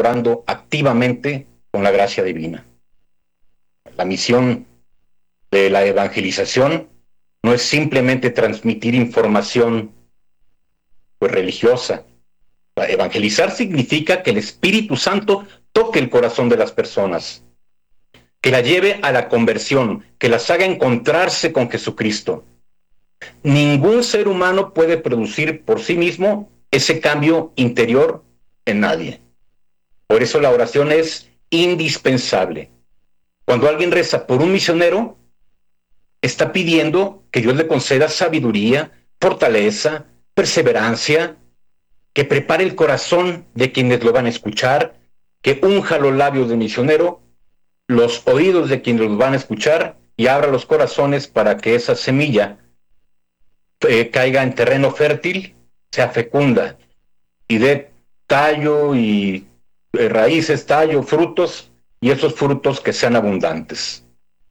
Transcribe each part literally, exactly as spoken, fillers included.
colaborando activamente con la gracia divina. La misión de la evangelización no es simplemente transmitir información pues, religiosa. Evangelizar significa que el Espíritu Santo toque el corazón de las personas, que la lleve a la conversión, que las haga encontrarse con Jesucristo. Ningún ser humano puede producir por sí mismo ese cambio interior en nadie. Por eso la oración es indispensable. Cuando alguien reza por un misionero, está pidiendo que Dios le conceda sabiduría, fortaleza, perseverancia, que prepare el corazón de quienes lo van a escuchar, que unja los labios del misionero, los oídos de quienes los van a escuchar y abra los corazones para que esa semilla eh, caiga en terreno fértil, sea fecunda y dé tallo y eh, raíces, tallo, frutos, y esos frutos que sean abundantes.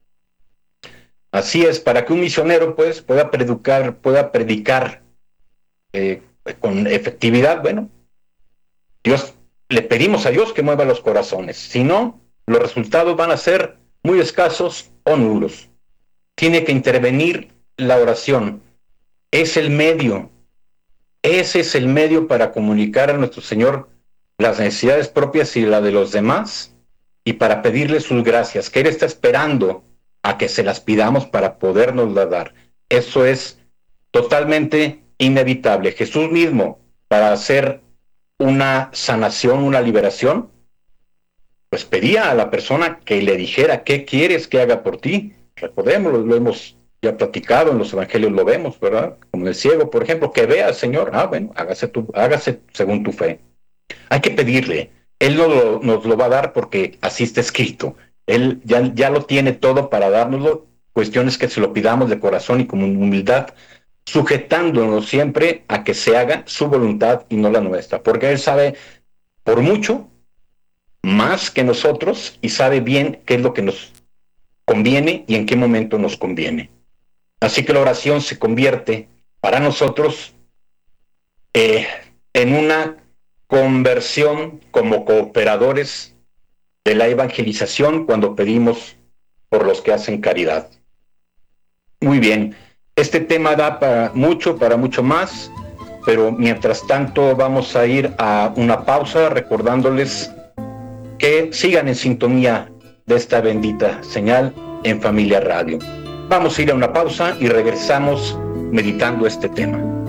Así es, para que un misionero pues pueda predicar, pueda predicar eh, con efectividad, bueno, Dios, le pedimos a Dios que mueva los corazones, si no, los resultados van a ser muy escasos o nulos. Tiene que intervenir la oración, es el medio, ese es el medio para comunicar a nuestro Señor las necesidades propias y la de los demás, y para pedirle sus gracias, que Él está esperando a que se las pidamos para podernoslas dar. Eso es totalmente inevitable. Jesús mismo, para hacer una sanación, una liberación, pues pedía a la persona que le dijera qué quieres que haga por ti. Recordémoslo, lo hemos ya platicado, en los evangelios lo vemos, ¿verdad? Como el ciego, por ejemplo, que vea, Señor, ah, bueno, hágase, tu, hágase según tu fe. Hay que pedirle. Él no lo, nos lo va a dar porque así está escrito. Él ya, ya lo tiene todo para dárnoslo. Cuestiones que se lo pidamos de corazón y con humildad, sujetándonos siempre a que se haga su voluntad y no la nuestra. Porque Él sabe, por mucho, más que nosotros y sabe bien qué es lo que nos conviene y en qué momento nos conviene. Así que la oración se convierte para nosotros eh, en una conversión como cooperadores de la evangelización cuando pedimos por los que hacen caridad. Muy bien, este tema da para mucho, para mucho más, pero mientras tanto vamos a ir a una pausa recordándoles que sigan en sintonía de esta bendita señal en Familia Radio. Vamos a ir a una pausa y regresamos meditando este tema.